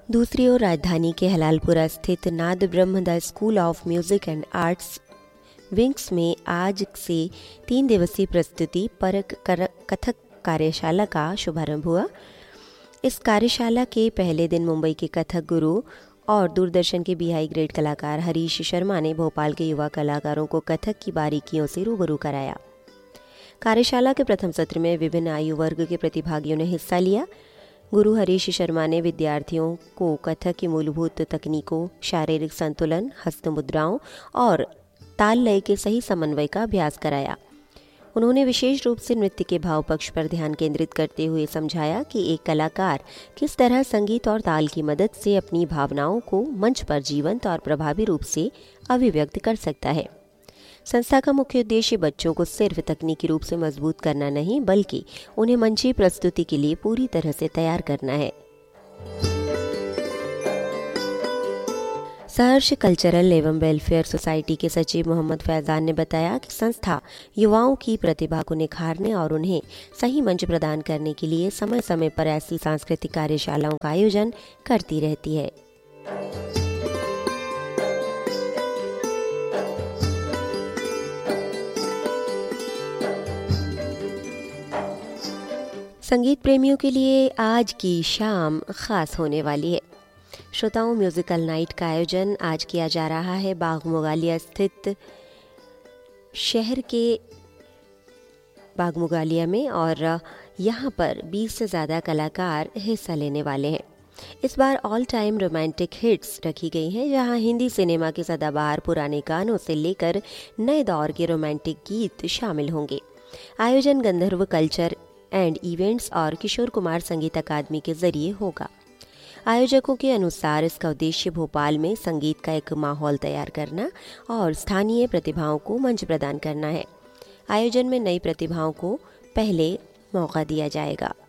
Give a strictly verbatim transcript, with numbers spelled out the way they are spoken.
दूसरी ओर राजधानी के हलालपुरा स्थित नाद ब्रह्म the school of music and arts wings में आज से तीन दिवसीय प्रस्तुति परक कथक कार्यशाला का शुभारंभ हुआ। इस कार्यशाला के पहले दिन मुंबई के कथक गुरु और दूरदर्शन के बी हाई ग्रेड कलाकार हरीश शर्मा ने भोपाल के युवा कलाकारों को कथक की बारीकियों से रूबरू कराया। कार्यशाला के प्रथम सत्र में विभिन्न आयु वर्ग के प्रतिभागियों ने हिस्सा लिया। गुरु हरीश शर्मा ने विद्यार्थियों को कथक की मूलभूत तकनीकों, शारीरिक संतुलन, हस्त मुद्राओं और ताल लय के सही समन्वय का अभ्यास कराया। उन्होंने विशेष रूप से नृत्य के भाव पक्ष पर ध्यान केंद्रित करते हुए समझाया कि एक कलाकार किस तरह संगीत और ताल की मदद से अपनी भावनाओं को मंच पर जीवंत और प्रभावी रूप से अभिव्यक्त कर सकता है। संस्था का मुख्य उद्देश्य बच्चों को सिर्फ तकनीकी रूप से मजबूत करना नहीं, बल्कि उन्हें मंची प्रस्तुति के लिए पूरी तरह से तैयार करना है। सहर्ष कल्चरल एवं वेलफेयर सोसाइटी के सचिव मोहम्मद फैजान ने बताया कि संस्था युवाओं की प्रतिभा को निखारने और उन्हें सही मंच प्रदान करने के लिए समय समय पर ऐसी सांस्कृतिक कार्यशालाओं का आयोजन करती रहती है। संगीत प्रेमियों के लिए आज की शाम खास होने वाली है। श्रोताओं, म्यूजिकल नाइट का आयोजन आज किया जा रहा है बाग मुगालिया स्थित शहर के बाग मुगालिया में और यहाँ पर बीस से ज़्यादा कलाकार हिस्सा लेने वाले हैं। इस बार ऑल टाइम रोमांटिक हिट्स रखी गई हैं, जहाँ हिंदी सिनेमा के सदाबहार पुराने गानों से लेकर नए दौर के रोमांटिक गीत शामिल होंगे। आयोजन गंधर्व कल्चर एंड इवेंट्स और किशोर कुमार संगीत अकादमी के जरिए होगा। आयोजकों के अनुसार इसका उद्देश्य भोपाल में संगीत का एक माहौल तैयार करना और स्थानीय प्रतिभाओं को मंच प्रदान करना है। आयोजन में नई प्रतिभाओं को पहले मौका दिया जाएगा।